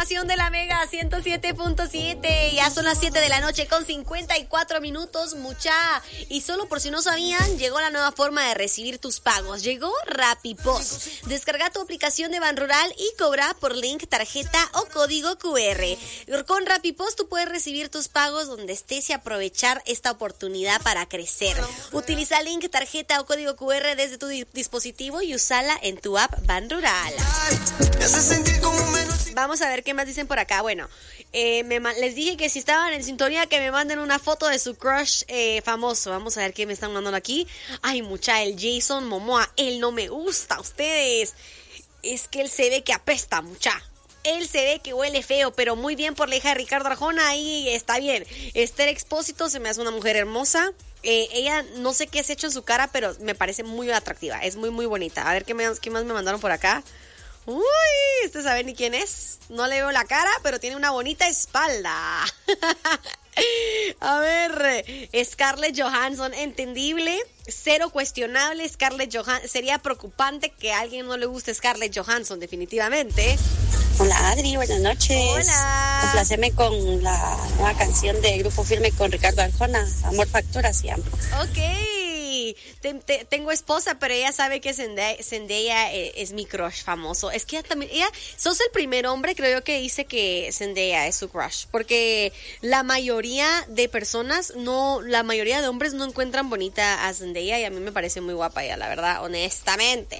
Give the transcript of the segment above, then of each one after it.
programación de la Mega 107.7. Ya son las 7 de la noche con 54 minutos, mucha. Y solo por si no sabían, llegó la nueva forma de recibir tus pagos. Llegó RappiPos. Descarga tu aplicación de Banrural y cobra por link, tarjeta o código QR. Con RappiPos tú puedes recibir tus pagos donde estés y aprovechar esta oportunidad para crecer. Utiliza link, tarjeta o código QR desde tu dispositivo y usala en tu app Banrural. Vamos a ver qué más dicen por acá. Bueno, les dije que si estaban en sintonía que me manden una foto de su crush famoso. Vamos a ver qué me están mandando aquí. Ay, mucha, el Jason Momoa. Él no me gusta, ustedes. Es que él se ve que apesta, mucha. Él se ve que huele feo, pero muy bien por la hija de Ricardo Arjona. Ahí está bien. Esther Expósito se me hace una mujer hermosa. Ella no sé qué se ha hecho en su cara, pero me parece muy atractiva. Es muy, muy bonita. A ver qué más me mandaron por acá. Uy, ¿saben ni quién es? No le veo la cara, pero tiene una bonita espalda. A ver, Scarlett Johansson, entendible, cero cuestionable. Scarlett Johansson, sería preocupante que a alguien no le guste Scarlett Johansson, definitivamente. Hola Adri, buenas noches. Hola. Compláceme con la nueva canción de Grupo Firme con Ricardo Arjona, Amor Factura se llama. Ok. Tengo esposa, pero ella sabe que Zendaya es mi crush famoso. Es que sos el primer hombre, creo yo, que dice que Zendaya es su crush, porque la mayoría de hombres no encuentran bonita a Zendaya y a mí me parece muy guapa ella, la verdad, honestamente.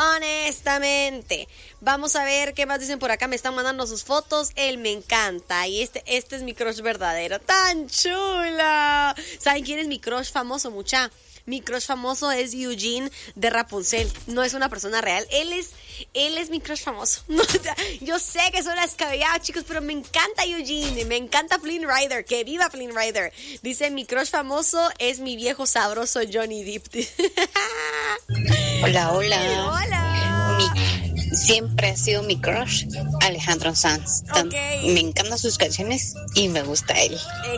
Vamos a ver qué más dicen por acá. Me están mandando sus fotos. Él me encanta y este es mi crush verdadero. ¡Tan chula! ¿Saben quién es mi crush famoso, mucha? Mi crush famoso es Eugene de Rapunzel. No es una persona real. Él es mi crush famoso. Yo sé que son descabellados, chicos, pero me encanta Eugene. Me encanta Flynn Rider. ¡Que viva Flynn Rider! Dice, mi crush famoso es mi viejo sabroso Johnny Depp. Hola. Hola. Siempre ha sido mi crush Alejandro Sanz. Okay. Me encantan sus canciones y me gusta él.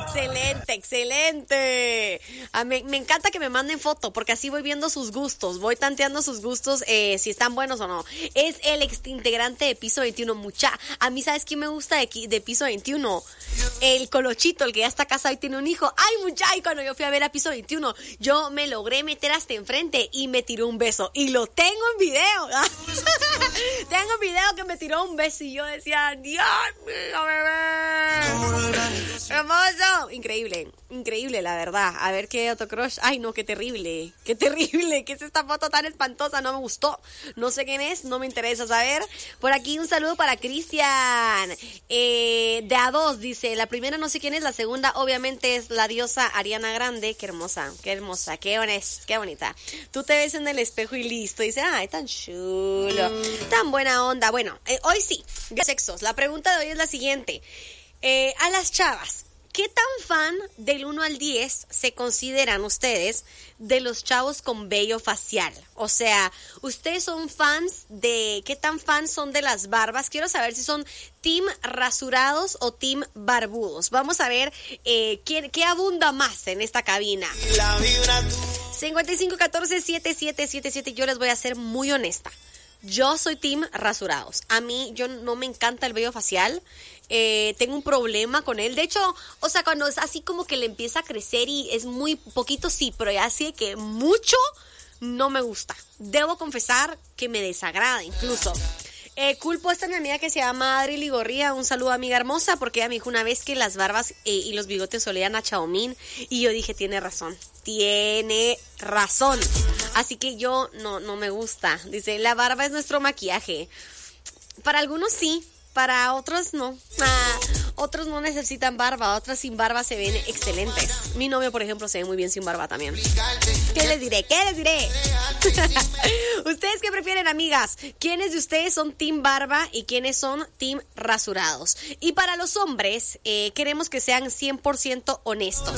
Excelente. Me encanta que me manden foto, porque así voy viendo sus gustos, voy tanteando sus gustos, si están buenos o no. Es el ex integrante de Piso 21, mucha. A mí, ¿sabes quién me gusta de Piso 21? El Colochito, el que ya está casado y tiene un hijo. Ay, mucha, y cuando yo fui a ver a Piso 21, yo me logré meter hasta enfrente y me tiró un beso. Y lo tengo en video. Tengo un video que me tiró un beso y yo decía, Dios mío, bebé. Hermoso. Increíble, la verdad. A ver qué otro crush. Ay, no, qué terrible. ¿Qué es esta foto tan espantosa? No me gustó. No sé quién es, no me interesa saber. Por aquí un saludo para Cristian. De A2 dice, la primera no sé quién es, la segunda obviamente es la diosa Ariana Grande. Qué hermosa, qué honesta, qué bonita. Tú te ves en el espejo y listo. Dice, ay, tan chulo, tan buena onda. Bueno, hoy sí, sexos. La pregunta de hoy es la siguiente. A las chavas, ¿qué tan fan del 1 al 10 se consideran ustedes de los chavos con vello facial? O sea, ¿ustedes son fans de... ¿Qué tan fans son de las barbas? Quiero saber si son team rasurados o team barbudos. Vamos a ver qué abunda más en esta cabina. 5514-7777. Yo les voy a ser muy honesta. Yo soy team rasurados. A mí, no me encanta el vello facial. Tengo un problema con él. De hecho, o sea, cuando es así como que le empieza a crecer y es muy poquito, sí, pero ya así de que mucho no me gusta. Debo confesar que me desagrada incluso. Culpo a esta mi amiga que se llama Adri Ligorría. Un saludo, amiga hermosa, porque ella me dijo una vez que las barbas y los bigotes olían a Chaomín. Y yo dije, tiene razón. Así que yo no me gusta. Dice, la barba es nuestro maquillaje. Para algunos sí, para otros no. Otros no necesitan barba, otros sin barba se ven excelentes. Mi novio, por ejemplo, se ve muy bien sin barba también. ¿Qué les diré? ¿Ustedes qué prefieren, amigas? ¿Quiénes de ustedes son team barba y quiénes son team rasurados? Y para los hombres, queremos que sean 100% honestos.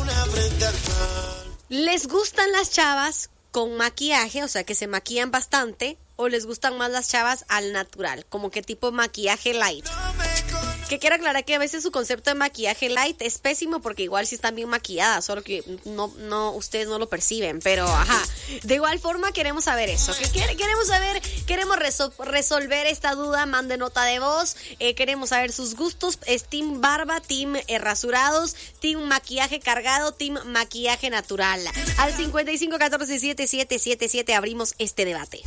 ¿Les gustan las chavas con maquillaje, o sea, que se maquillan bastante, o les gustan más las chavas al natural, como que tipo maquillaje light? Que quiero aclarar que a veces su concepto de maquillaje light es pésimo porque igual sí están bien maquilladas, solo que no ustedes no lo perciben, pero ajá. De igual forma queremos saber eso. Queremos saber, queremos resolver esta duda, mande nota de voz, queremos saber sus gustos, es team barba, team rasurados, team maquillaje cargado, team maquillaje natural. Al 5514-7777 abrimos este debate.